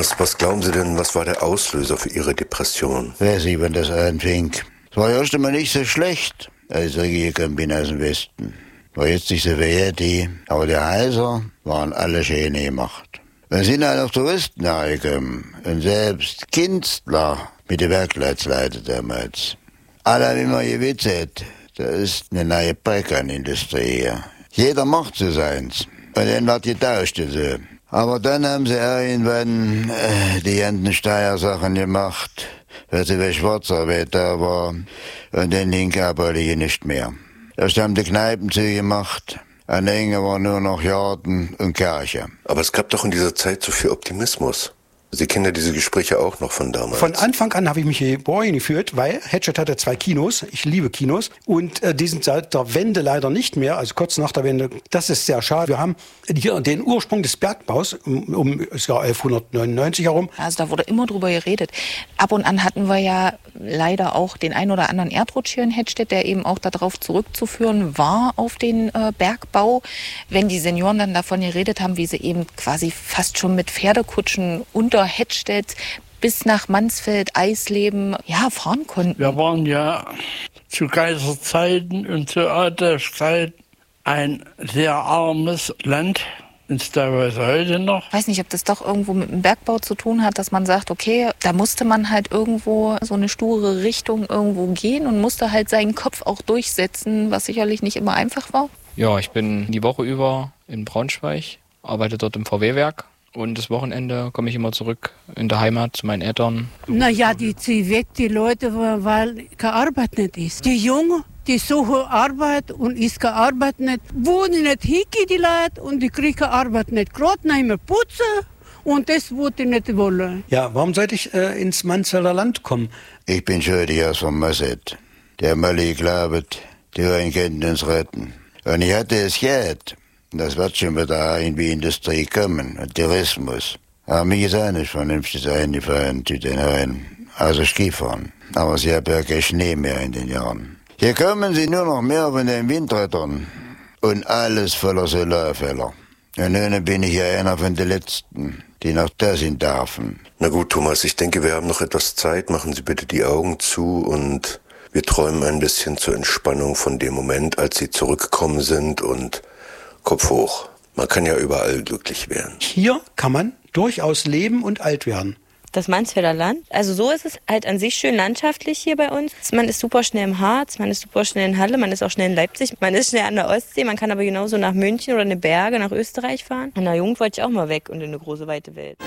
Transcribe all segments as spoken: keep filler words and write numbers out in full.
Was, was glauben Sie denn, was war der Auslöser für Ihre Depression? Weiß ich, wann das anfing. Es war erst einmal nicht so schlecht, als ich gekommen bin aus dem Westen. War jetzt nicht so wie die, aber die Häuser waren alle schön gemacht. Wir sind auch noch Touristen hergekommen und selbst Künstler mit den Werkleitsleuten damals. Alle haben immer gewitzelt, da ist eine neue Balkanindustrie hier. Jeder macht so seins. Und dann wird getauscht so. Aber dann haben sie irgendwann äh, die ganzen Steuersachen gemacht, weil sie wie Schwarzarbeit da war. Und dann hing aber alle nicht mehr. Erst haben die Kneipen zugemacht. An der Enge waren nur noch Garten und Kirche. Aber es gab doch in dieser Zeit so viel Optimismus. Sie kennen ja diese Gespräche auch noch von damals. Von Anfang an habe ich mich hier Borgen geführt, weil Hatchet hatte zwei Kinos. Ich liebe Kinos. Und äh, die sind seit der Wende leider nicht mehr, also kurz nach der Wende. Das ist sehr schade. Wir haben hier den Ursprung des Bergbaus um, um das Jahr elfhundertneunundneunzig herum. Also da wurde immer drüber geredet. Ab und an hatten wir ja leider auch den ein oder anderen Erdrutsch hier in Hettstedt, der eben auch darauf zurückzuführen war, auf den äh, Bergbau. Wenn die Senioren dann davon geredet haben, wie sie eben quasi fast schon mit Pferdekutschen unter Hettstedt bis nach Mansfeld, Eisleben, ja, fahren konnten. Wir waren ja zu Kaiserzeiten und zu Adelszeiten ein sehr armes Land. Ist teilweise heute noch. Ich weiß nicht, ob das doch irgendwo mit dem Bergbau zu tun hat, dass man sagt, okay, da musste man halt irgendwo so eine sture Richtung irgendwo gehen und musste halt seinen Kopf auch durchsetzen, was sicherlich nicht immer einfach war. Ja, ich bin die Woche über in Braunschweig, arbeite dort im V W-Werk. Und das Wochenende komme ich immer zurück in der Heimat zu meinen Eltern. Naja, die ziehen weg, die Leute, weil keine Arbeit nicht ist. Die Jungen, die suchen Arbeit und ist keine Arbeit nicht. Wohnen nicht hingehen die Leute und die kriegen keine Arbeit nicht. Gerade nicht mehr putzen und das wollte ich nicht wollen. Ja, warum sollte ich äh, ins Mansfelder Land kommen? Ich bin schon die aus vom Masset. Der Mali glaubt, die wollen können uns retten. Und ich hatte es Geld. Das wird schon wieder in die Industrie kommen und Tourismus. Aber mir ist auch nicht vernünftig eingefallen zu den Herren. Also Skifahren. Aber sie haben ja keinen Schnee mehr in den Jahren. Hier kommen sie nur noch mehr von den Windrädern. Und alles voller Solarfälle. Und nun bin ich ja einer von den Letzten, die noch da sind dürfen. Na gut, Thomas, ich denke, wir haben noch etwas Zeit. Machen Sie bitte die Augen zu und wir träumen ein bisschen zur Entspannung von dem Moment, als Sie zurückgekommen sind und Kopf hoch. Man kann ja überall glücklich werden. Hier kann man durchaus leben und alt werden. Das Mansfelder Land, also so ist es halt an sich schön landschaftlich hier bei uns. Man ist super schnell im Harz, man ist super schnell in Halle, man ist auch schnell in Leipzig, man ist schnell an der Ostsee, man kann aber genauso nach München oder in die Berge, nach Österreich fahren. In der Jugend wollte ich auch mal weg und in eine große, weite Welt.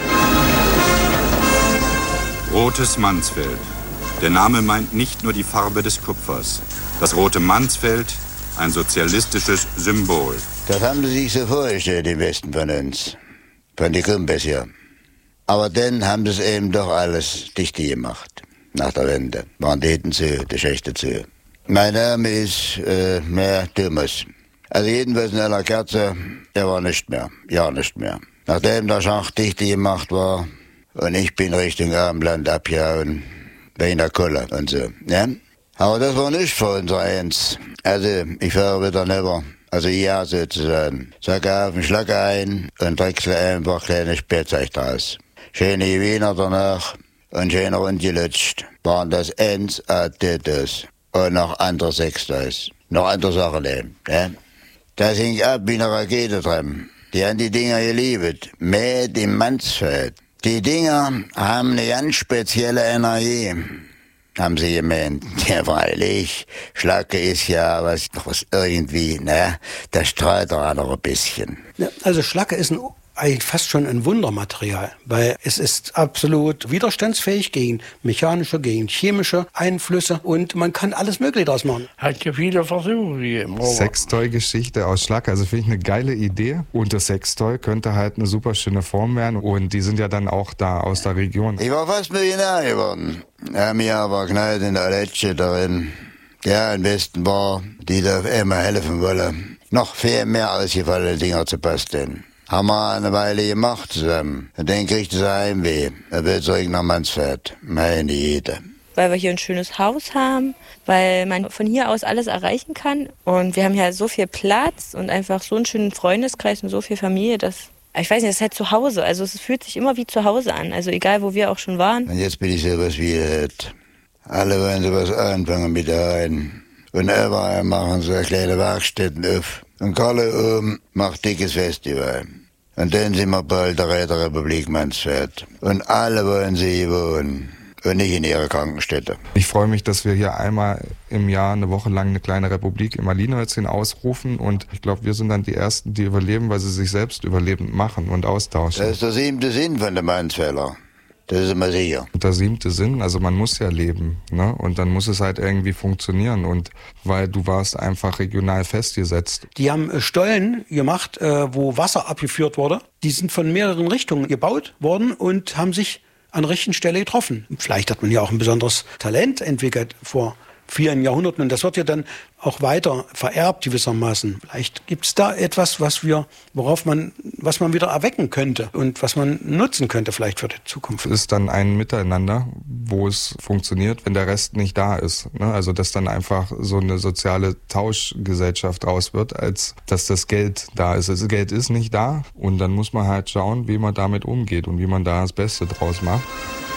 Rotes Mansfeld. Der Name meint nicht nur die Farbe des Kupfers. Das rote Mansfeld, ein sozialistisches Symbol. Das haben sie sich so vorgestellt, die Besten von uns. Von den Kumpels hier. Aber dann haben sie es eben doch alles dicht gemacht. Nach der Wende. Waren die Hütten zu, die Schächte zu. Mein Name ist äh, mehr Thomas. Also jedenfalls in einer Kerze, der war nicht mehr. Ja, nicht mehr. Nachdem der Schacht dicht gemacht war und ich bin Richtung Abendland abgehauen, wegen der Kohle und so. Ja? Aber das war nicht für uns eins. Also ich fahre wieder never. Also ja, sozusagen. Sacke auf den Schlag ein und drechsel einfach kleine Spielzeug draus. Schöne Wiener danach und schön rundgelutscht. Waren das eins Tattoos und noch andere Sextoys. Noch andere Sachen eben. Ja? Das hing ab wie eine Rakete dran. Die haben die Dinger geliebt. Made in Mansfeld. Die Dinger haben eine ganz spezielle Energie. Haben sie gemeint. Ja, freilich, Schlacke ist ja was, was irgendwie, ne, das strahlt doch auch noch ein bisschen. Ja, also Schlacke ist ein, eigentlich fast schon ein Wundermaterial, weil es ist absolut widerstandsfähig gegen mechanische, gegen chemische Einflüsse und man kann alles Mögliche daraus machen. Hat ja viele Versuche gegeben. Sextoy-Geschichte aus Schlacke, also finde ich eine geile Idee. Und das Sextoy könnte halt eine super schöne Form werden und die sind ja dann auch da aus der Region. Ich war fast Millionär geworden. Ja, mir aber knallt in der Letsche darin. Der am besten war, die da immer helfen wollen. Noch viel mehr ausgefallene Dinger zu basteln. Haben wir eine Weile gemacht zusammen. Und dann kriegt es Heimweh. Er will zurück nach Mansfeld. Meine Jede. Weil wir hier ein schönes Haus haben, weil man von hier aus alles erreichen kann. Und wir haben ja so viel Platz und einfach so einen schönen Freundeskreis und so viel Familie, dass ich weiß nicht, das ist halt zu Hause. Also es fühlt sich immer wie zu Hause an. Also egal, wo wir auch schon waren. Und jetzt bin ich sowas wie halt. Alle wollen sowas anfangen mit rein. Und überall machen so kleine Werkstätten auf. Und Kalle oben macht dickes Festival. Und dann sind wir bald der Räterepublik Mansfeld. Und alle wollen sie hier wohnen. Und nicht in ihrer Krankenstätte. Ich freue mich, dass wir hier einmal im Jahr eine Woche lang eine kleine Republik im Marienhölzchen ausrufen. Und ich glaube, wir sind dann die Ersten, die überleben, weil sie sich selbst überlebend machen und austauschen. Das ist der siebte Sinn von der Mansfelder. Das ist immer sicher. Und der siebte Sinn, also man muss ja leben, ne? Und dann muss es halt irgendwie funktionieren. Und weil du warst einfach regional festgesetzt. Die haben Stollen gemacht, wo Wasser abgeführt wurde. Die sind von mehreren Richtungen gebaut worden und haben sich an der richtigen Stelle getroffen. Vielleicht hat man ja auch ein besonderes Talent entwickelt vor vielen Jahrhunderten und das wird ja dann auch weiter vererbt gewissermaßen. Vielleicht gibt es da etwas, was wir, worauf man, was man wieder erwecken könnte und was man nutzen könnte vielleicht für die Zukunft. Es ist dann ein Miteinander, wo es funktioniert, wenn der Rest nicht da ist. Ne? Also dass dann einfach so eine soziale Tauschgesellschaft raus wird, als dass das Geld da ist. Das Geld ist nicht da und dann muss man halt schauen, wie man damit umgeht und wie man da das Beste draus macht.